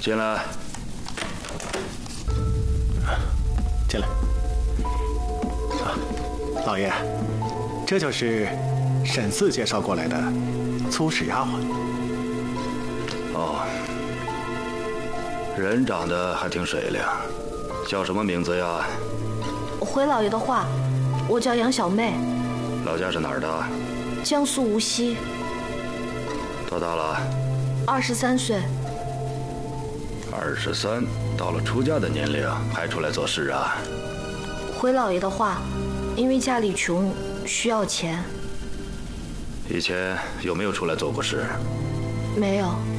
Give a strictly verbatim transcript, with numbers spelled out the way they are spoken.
进来。 进来。啊，老爷，这就是沈四介绍过来的粗使丫鬟。 哦，人长得还挺水灵，叫什么名字呀？ 回老爷的话，我叫杨小妹。 老家是哪儿的？ 江苏无锡。 多大了？ 二十三岁。 二十三，到了出嫁的年龄，还出来做事啊？ 回老爷的话，因为家里穷，需要钱。 以前有没有出来做过事？ 没有。